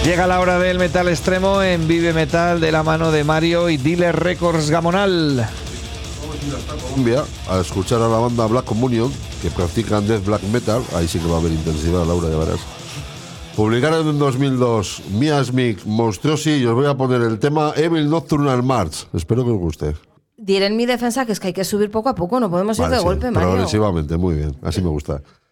Llega la hora del metal extremo en Vive Metal de la mano de Mario y Dealer Records Gamonal. Vamos a ir hasta Colombia a escuchar a la banda Black Communion, que practican death black metal. Ahí sí que va a haber intensidad, Laura, ya verás. Publicaron en 2002 Miasmic Monstrosity y os voy a poner el tema Evil Nocturnal March. Espero que os guste. Diré en mi defensa que es que hay que subir poco a poco, no podemos ir de golpe, Mario. Progresivamente, muy bien, así me gusta.